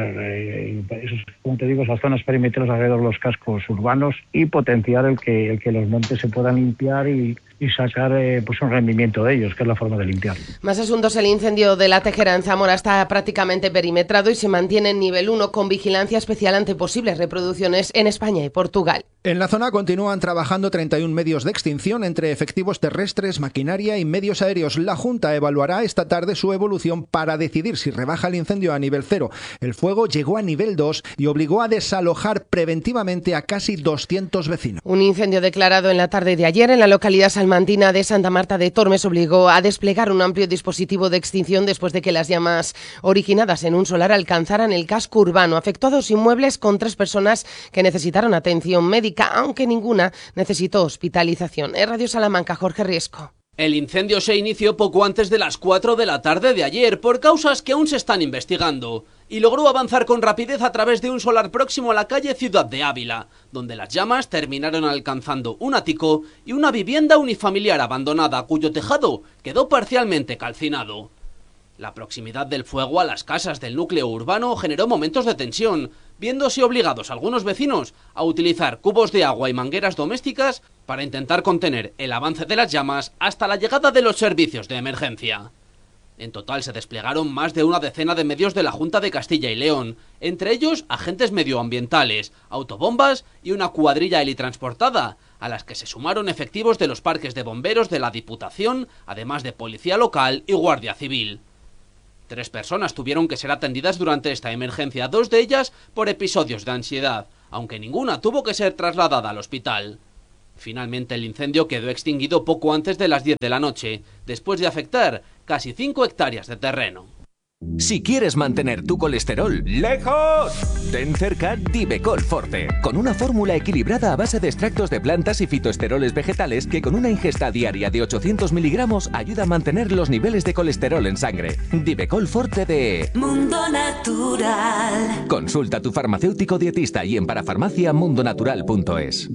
como te digo, esas zonas perimetrales alrededor de los cascos urbanos y potenciar el que los montes se puedan limpiar y sacar pues un rendimiento de ellos, que es la forma de limpiar. Más asuntos. El incendio de la Tejera en Zamora está prácticamente perimetrado y se mantiene en nivel 1 con vigilancia especial ante posibles reproducciones en España y Portugal. En la zona continúan trabajando 31 medios de extinción entre efectivos terrestres, maquinaria y medios aéreos. La Junta evaluará esta tarde su evolución para decidir si rebaja el incendio a nivel 0. El fuego llegó a nivel 2 y obligó a desalojar preventivamente a casi 200 vecinos. Un incendio declarado en la tarde de ayer en la localidad salmantina de Santa Marta de Tormes obligó a desplegar un amplio dispositivo de extinción después de que las llamas originadas en un solar alcanzaran el casco urbano. Afectó a 2 inmuebles con 3 personas que necesitaron atención médica, aunque ninguna necesitó hospitalización. En Radio Salamanca, Jorge Riesco. El incendio se inició poco antes de las 4 de la tarde de ayer por causas que aún se están investigando y logró avanzar con rapidez a través de un solar próximo a la calle Ciudad de Ávila, donde las llamas terminaron alcanzando un ático y una vivienda unifamiliar abandonada cuyo tejado quedó parcialmente calcinado. La proximidad del fuego a las casas del núcleo urbano generó momentos de tensión, viéndose obligados algunos vecinos a utilizar cubos de agua y mangueras domésticas para intentar contener el avance de las llamas hasta la llegada de los servicios de emergencia. En total se desplegaron más de una decena de medios de la Junta de Castilla y León, entre ellos agentes medioambientales, autobombas y una cuadrilla helitransportada, a las que se sumaron efectivos de los parques de bomberos de la Diputación, además de policía local y guardia civil. 3 personas tuvieron que ser atendidas durante esta emergencia, 2 de ellas por episodios de ansiedad, aunque ninguna tuvo que ser trasladada al hospital. Finalmente el incendio quedó extinguido poco antes de las 10 de la noche, después de afectar casi 5 hectáreas de terreno. Si quieres mantener tu colesterol lejos, ten cerca Divecol Forte, con una fórmula equilibrada a base de extractos de plantas y fitoesteroles vegetales que con una ingesta diaria de 800 miligramos ayuda a mantener los niveles de colesterol en sangre. Divecol Forte de Mundo Natural. Consulta a tu farmacéutico dietista y en parafarmaciamundonatural.es.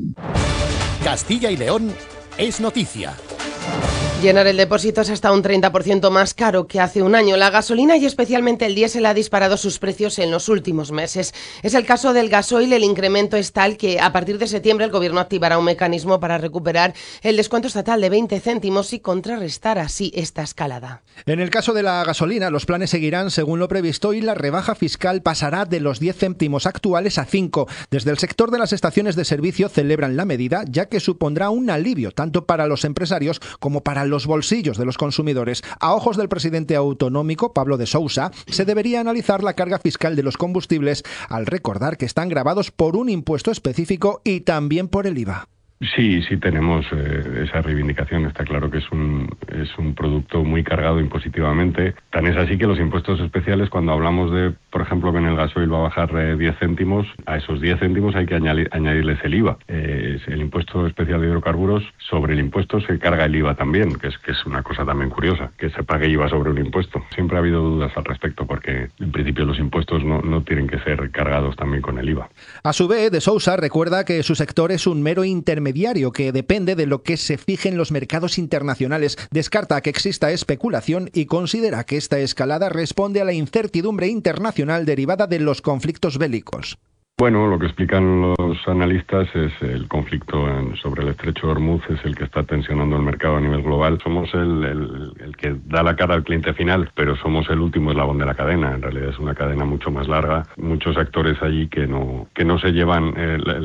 Castilla y León es noticia. Llenar el depósito es hasta un 30% más caro que hace un año. La gasolina y especialmente el diésel ha disparado sus precios en los últimos meses. Es el caso del gasoil. El incremento es tal que a partir de septiembre el Gobierno activará un mecanismo para recuperar el descuento estatal de 20 céntimos y contrarrestar así esta escalada. En el caso de la gasolina, los planes seguirán según lo previsto y la rebaja fiscal pasará de los 10 céntimos actuales a 5. Desde el sector de las estaciones de servicio celebran la medida, ya que supondrá un alivio tanto para los empresarios como para los bolsillos de los consumidores. A ojos del presidente autonómico, Pablo de Sousa, se debería analizar la carga fiscal de los combustibles al recordar que están gravados por un impuesto específico y también por el IVA. Sí tenemos esa reivindicación. Está claro que es un producto muy cargado impositivamente. Tan es así que los impuestos especiales, cuando hablamos de, por ejemplo, que en el gasoil va a bajar 10 céntimos, a esos 10 céntimos hay que añadirles el IVA. El impuesto especial de hidrocarburos, sobre el impuesto se carga el IVA también, que es una cosa también curiosa, que se pague IVA sobre un impuesto. Siempre ha habido dudas al respecto, porque en principio los impuestos no tienen que ser cargados también con el IVA. A su vez, de Sousa recuerda que su sector es un mero intermediario que depende de lo que se fije en los mercados internacionales. Descarta que exista especulación y considera que esta escalada responde a la incertidumbre internacional derivada de los conflictos bélicos. Bueno, lo que explican los analistas es el conflicto sobre el estrecho de Hormuz es el que está tensionando el mercado a nivel global. Somos el que da la cara al cliente final, pero somos el último eslabón de la cadena. En realidad es una cadena mucho más larga, muchos actores allí que no se llevan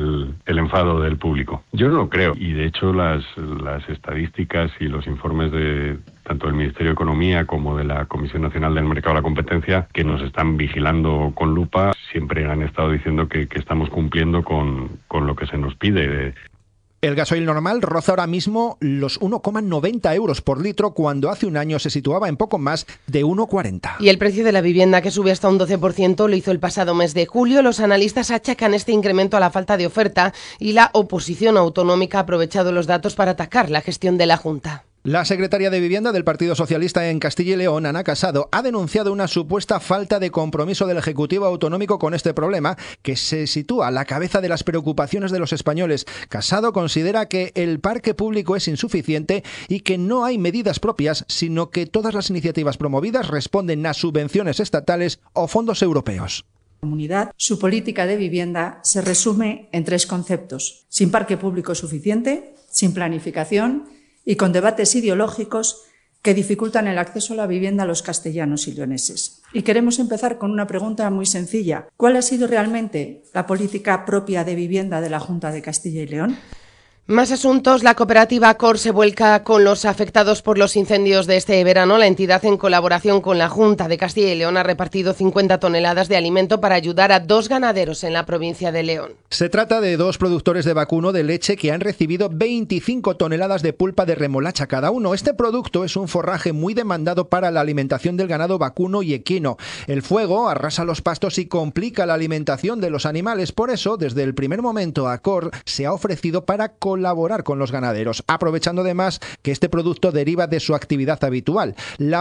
el enfado del público. Yo no lo creo, y de hecho las estadísticas y los informes de tanto del Ministerio de Economía como de la Comisión Nacional del Mercado de la Competencia, que nos están vigilando con lupa, siempre han estado diciendo que estamos cumpliendo con lo que se nos pide. El gasoil normal roza ahora mismo los 1,90 euros por litro, cuando hace un año se situaba en poco más de 1,40. Y el precio de la vivienda, que sube hasta un 12%, lo hizo el pasado mes de julio. Los analistas achacan este incremento a la falta de oferta y la oposición autonómica ha aprovechado los datos para atacar la gestión de la Junta. La secretaria de Vivienda del Partido Socialista en Castilla y León, Ana Casado, ha denunciado una supuesta falta de compromiso del Ejecutivo autonómico con este problema, que se sitúa a la cabeza de las preocupaciones de los españoles. Casado considera que el parque público es insuficiente y que no hay medidas propias, sino que todas las iniciativas promovidas responden a subvenciones estatales o fondos europeos. Comunidad, su política de vivienda se resume en 3 conceptos: sin parque público suficiente, sin planificación y con debates ideológicos que dificultan el acceso a la vivienda a los castellanos y leoneses. Y queremos empezar con una pregunta muy sencilla: ¿cuál ha sido realmente la política propia de vivienda de la Junta de Castilla y León? Más asuntos. La cooperativa Accor se vuelca con los afectados por los incendios de este verano. La entidad, en colaboración con la Junta de Castilla y León, ha repartido 50 toneladas de alimento para ayudar a 2 ganaderos en la provincia de León. Se trata de 2 productores de vacuno de leche que han recibido 25 toneladas de pulpa de remolacha cada uno. Este producto es un forraje muy demandado para la alimentación del ganado vacuno y equino. El fuego arrasa los pastos y complica la alimentación de los animales. Por eso, desde el primer momento, Accor se ha ofrecido para colaborar con los ganaderos, aprovechando además que este producto deriva de su actividad habitual, la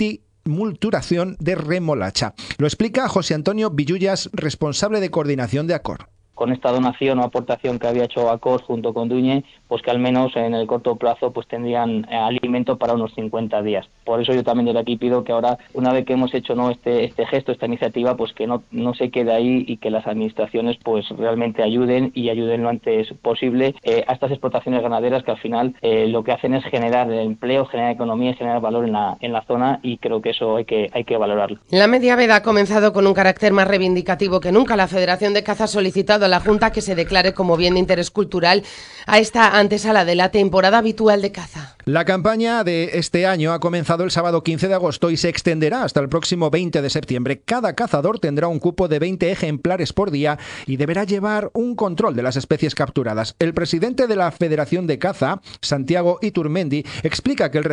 multuración de remolacha. Lo explica José Antonio Villullas, responsable de coordinación de Accor. Con esta donación o aportación que había hecho Accor junto con Duñe, pues que al menos en el corto plazo pues tendrían alimento para unos 50 días. Por eso yo también desde aquí pido que ahora, una vez que hemos hecho este gesto, esta iniciativa, pues que no se quede ahí y que las administraciones pues realmente ayuden lo antes posible a estas explotaciones ganaderas, que al final lo que hacen es generar empleo, generar economía y generar valor en la zona, y creo que eso hay que valorarlo. La media veda ha comenzado con un carácter más reivindicativo que nunca. La Federación de Caza ha solicitado a la Junta que se declare como bien de interés cultural a esta antesala de la temporada habitual de caza. La campaña de este año ha comenzado el sábado 15 de agosto y se extenderá hasta el próximo 20 de septiembre. Cada cazador tendrá un cupo de 20 ejemplares por día y deberá llevar un control de las especies capturadas. El presidente de la Federación de Caza, Santiago Iturmendi, explica que el